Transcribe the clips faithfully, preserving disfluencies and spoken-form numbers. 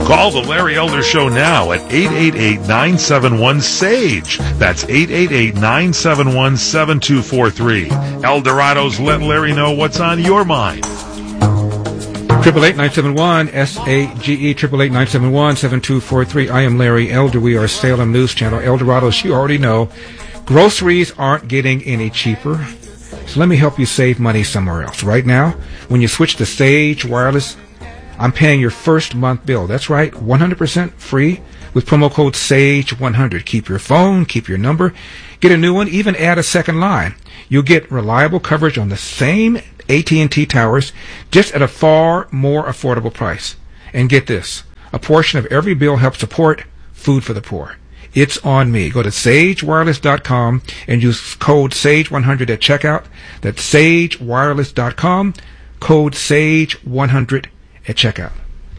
Call the Larry Elder Show now at eight eight eight, nine seven one, S A G E. That's eight eight eight, nine seven one, seven two four three. Eldorado's Let Larry Know What's on Your Mind. Triple eight nine seven one S A G E triple eight nine seven one seven two four three. I am Larry Elder. We are Salem News Channel. Eldorado, as you already know, groceries aren't getting any cheaper. So let me help you save money somewhere else. Right now, when you switch to Sage Wireless, I'm paying your first month bill. That's right, one hundred percent free with promo code SAGE one hundred. Keep your phone, keep your number, get a new one, even add a second line. You'll get reliable coverage on the same A T and T towers, just at a far more affordable price. And get this, a portion of every bill helps support Food for the Poor. It's on me. Go to sage wireless dot com and use code SAGE one hundred at checkout. That's sage wireless dot com, code SAGE one hundred at checkout.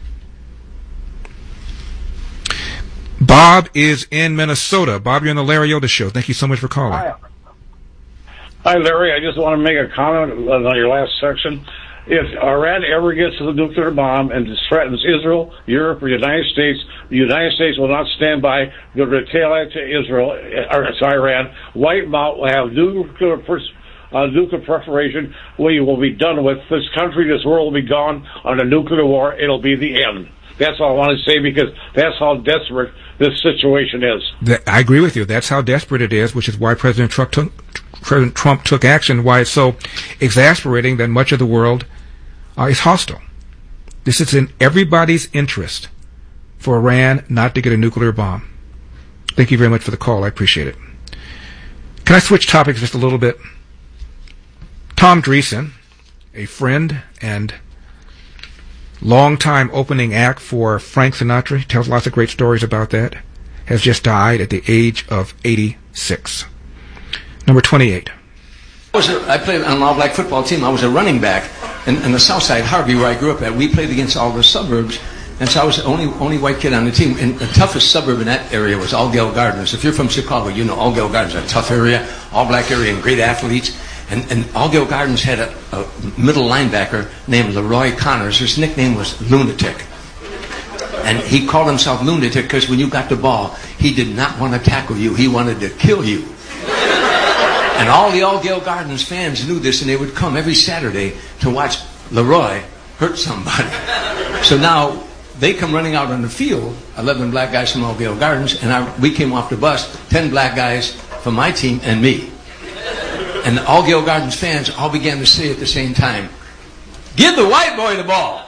Bob is in Minnesota. Bob, you're on the Larry Elder Show. Thank you so much for calling. Hi. Hi, Larry. I just want to make a comment on your last section. If Iran ever gets to the nuclear bomb and threatens Israel, Europe, or the United States, the United States will not stand by to retaliate to Israel, or to Iran. Wipe them out. We'll have nuclear, uh, nuclear preparation. We will be done with this country. This world will be gone on a nuclear war. It'll be the end. That's all I want to say, because that's how desperate this situation is. I agree with you. That's how desperate it is, which is why President Trump took, President Trump took action, why it's so exasperating that much of the world uh, is hostile. This is in everybody's interest for Iran not to get a nuclear bomb. Thank you very much for the call. I appreciate it. Can I switch topics just a little bit? Tom Dreesen, a friend and longtime opening act for Frank Sinatra, tells lots of great stories about that, has just died at the age of eighty-six. Number twenty-eight. I, was a, I played on an all-black football team. I was a running back in, in the south side, Harvey, where I grew up at. We played against all the suburbs, and so I was the only, only white kid on the team. And the toughest suburb in that area was Allgale Gardens. If you're from Chicago, you know Allgale Gardens is a tough area, all-black area, and great athletes. And, and Allgale Gardens had a, a middle linebacker named Leroy Connors. His nickname was Lunatic. And he called himself Lunatic because when you got the ball, he did not want to tackle you. He wanted to kill you. And all the Allgale Gardens fans knew this, and they would come every Saturday to watch Leroy hurt somebody. So now they come running out on the field, eleven black guys from Allgale Gardens, and I, we came off the bus, ten black guys from my team and me. And the Allgale Gardens fans all began to say at the same time, "Give the white boy the ball."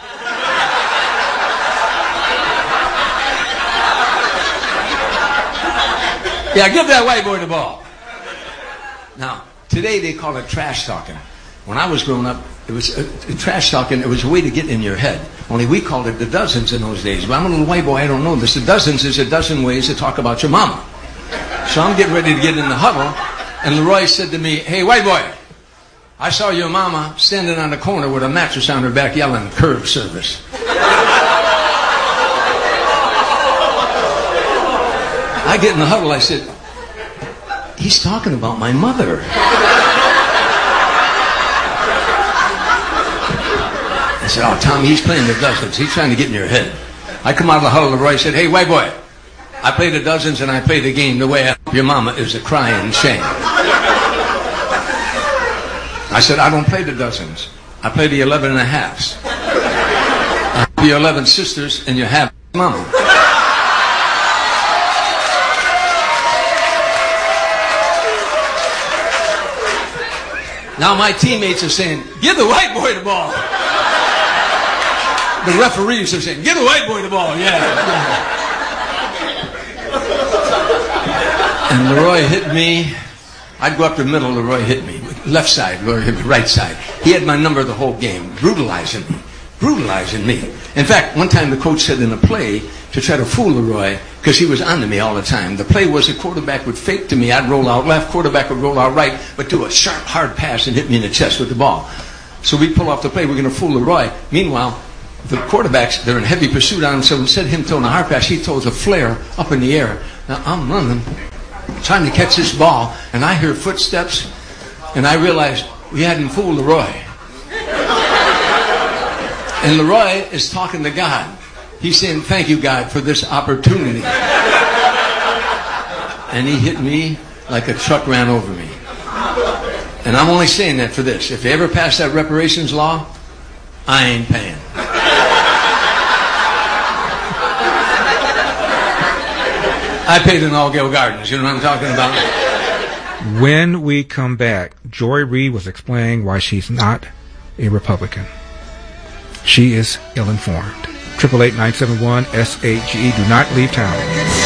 Yeah, give that white boy the ball. Now, today they call it trash talking. When I was growing up, it was uh, trash talking. It was a way to get in your head. Only we called it the dozens in those days. But I'm a little white boy. I don't know this. The dozens is a dozen ways to talk about your mama. So I'm getting ready to get in the huddle. And Leroy said to me, "Hey, white boy, I saw your mama standing on the corner with a mattress on her back yelling, 'Curb service.'" I get in the huddle, I said, "He's talking about my mother." I said, "Oh, Tommy, he's playing the dozens. He's trying to get in your head." I come out of the huddle, Leroy said, "Hey, white boy, I play the dozens and I play the game the way I hope your mama is a crying shame." I said, "I don't play the dozens. I play the eleven and a halves. I have your eleven sisters and you have mama." Now my teammates are saying, "Give the white boy the ball." The referees are saying, "Give the white boy the ball." Yeah. And Leroy hit me. I'd go up the middle, Leroy hit me. Left side, Leroy hit me. Right side. He had my number the whole game, brutalizing me. Brutalizing me. In fact, one time the coach said in a play to try to fool Leroy, because he was on to me all the time. The play was the quarterback would fake to me. I'd roll out left, quarterback would roll out right, but do a sharp, hard pass and hit me in the chest with the ball. So we pull off the play. We're going to fool Leroy. Meanwhile, the quarterbacks, they're in heavy pursuit on him. So instead of him throwing a hard pass, he throws a flare up in the air. Now I'm running, trying to catch this ball, and I hear footsteps, and I realize we hadn't fooled Leroy. And Leroy is talking to God. He's saying, thank you, God, for this opportunity. And he hit me like a truck ran over me. And I'm only saying that for this. If they ever pass that reparations law, I ain't paying. I paid in Allgale Gardens. You know what I'm talking about? When we come back, Joy Reid was explaining why she's not a Republican. She is ill-informed. triple eight nine seven one S A G E. Do not leave town.